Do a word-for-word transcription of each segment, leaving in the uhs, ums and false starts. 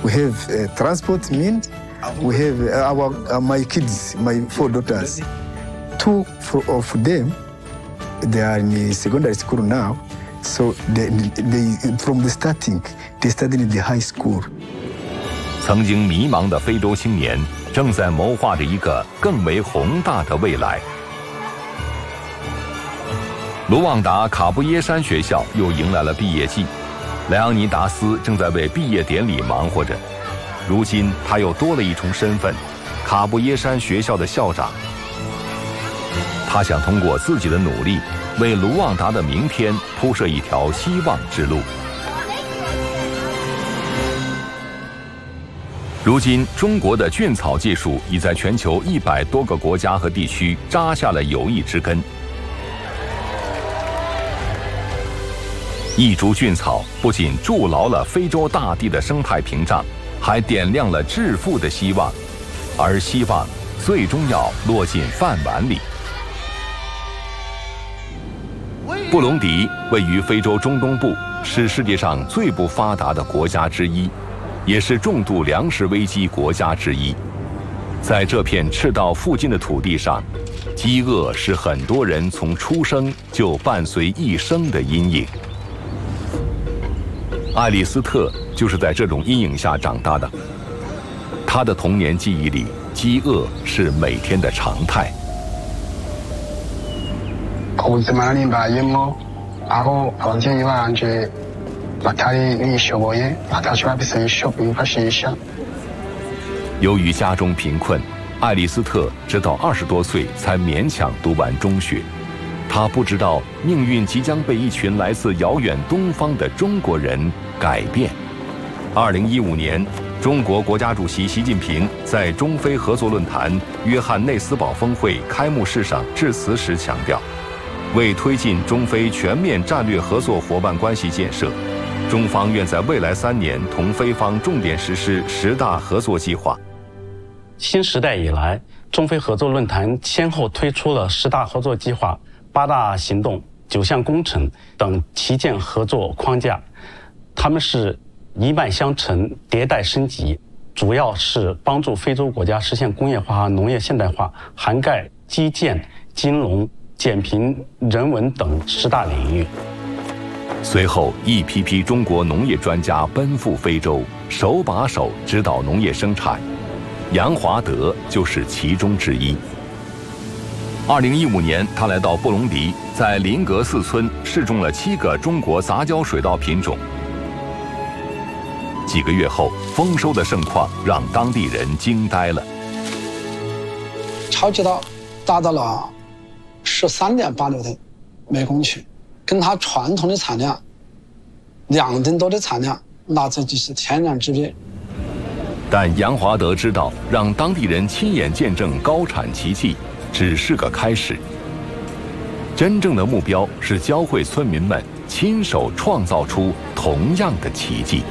we have uh, transport means, we have our uh, my kids, my four daughters. Two of them, they are in secondary school now, so they, they from the starting, they studied in the high school. 曾经迷茫的非洲青年，正在谋划着一个更为宏大的未来。卢旺达卡布耶山学校又迎来了毕业季，莱昂尼达斯正在为毕业典礼忙活着。如今他又多了一重身份——卡布耶山学校的校长。他想通过自己的努力，为卢旺达的明天铺设一条希望之路。如今，中国的菌草技术已在全球一百多个国家和地区扎下了有益之根。一株菌草不仅筑牢了非洲大地的生态屏障，还点亮了致富的希望，而希望最终要落进饭碗里。布隆迪位于非洲中东部，是世界上最不发达的国家之一，也是重度粮食危机国家之一。在这片赤道附近的土地上，饥饿是很多人从出生就伴随一生的阴影。爱丽斯特就是在这种阴影下长大的。她的童年记忆里，饥饿是每天的常态。 ubuzima nari mbayemo aho ababyeyi banje batari bishoboye batacu bafise ishoboye bifashisha。 由于家中贫困，爱丽斯特直到二十多岁才勉强读完中学。他不知道命运即将被一群来自遥远东方的中国人改变。二零一五年，中国国家主席习近平在中非合作论坛约翰内斯堡峰会开幕式上致辞时强调，为推进中非全面战略合作伙伴关系建设，中方愿在未来三年同非方重点实施十大合作计划。 新时代以来，中非合作论坛先后推出了十大合作计划、八大行动、九项工程等旗舰合作框架，他们是一脉相承、迭代升级，主要是帮助非洲国家实现工业化和农业现代化，涵盖基建、金融、减贫、人文等十大领域。 随后，一批批中国农业专家奔赴非洲，手把手指导农业生产。杨华德就是其中之一。二零一五年，他来到布隆迪，在林格寺村试种了七个中国杂交水稻品种。几个月后，丰收的盛况让当地人惊呆了。 超级稻达到了十三点八六吨每公顷，跟它传统的产量两吨多的产量，那这就是天壤之别。 但杨华德知道，让当地人亲眼见证高产奇迹只是个开始。真正的目标是教会村民们亲手创造出同样的奇迹。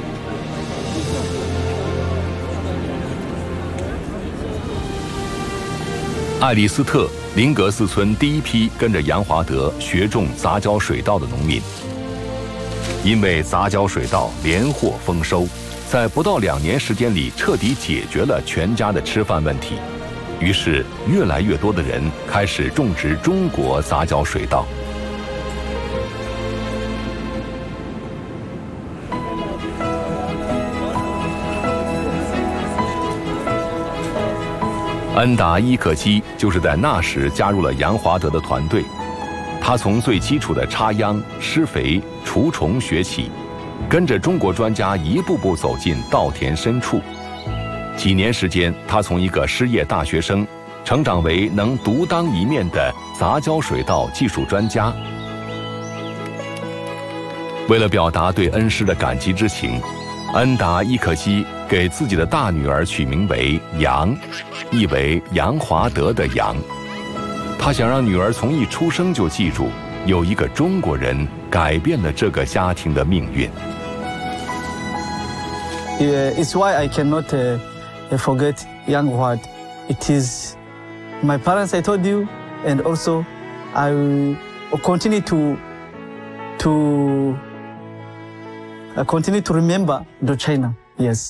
爱丽斯特，林格寺村第一批跟着杨华德学种杂交水稻的农民。因为杂交水稻连获丰收，在不到两年时间里彻底解决了全家的吃饭问题。于是，越来越多的人开始种植中国杂交水稻。恩达伊克基就是在那时加入了杨华德的团队。他从最基础的插秧、施肥、除虫学起，跟着中国专家一步步走进稻田深处。几年时间，他从一个失业大学生成长为能独当一面的杂交水稻技术专家。为了表达对恩师的感激之情，恩达伊克基给自己的大女儿取名为杨，意为杨华德的杨。他想让女儿从一出生就记住，有一个中国人改变了这个家庭的命运。 Yeah, it's why I cannot uh, forget Yang Huad. It is my parents, I told you, and also I will continue to to uh, continue to remember the China. Yes.